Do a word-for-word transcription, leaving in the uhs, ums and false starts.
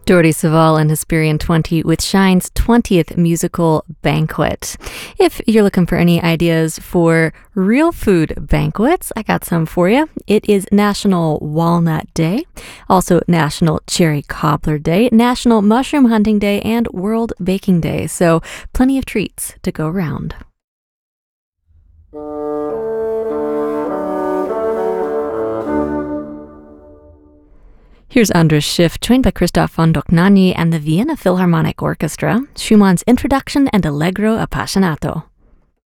Jordi Savall and Hesperian twenty with Shine's twentieth musical banquet. If you're looking for any ideas for real food banquets, I got some for you. It is National Walnut Day, also National Cherry Cobbler Day, National Mushroom Hunting Day, and World Baking Day. So plenty of treats to go around. Here's Andras Schiff, trained by Christoph von Dohnanyi and the Vienna Philharmonic Orchestra, Schumann's Introduction and Allegro Appassionato.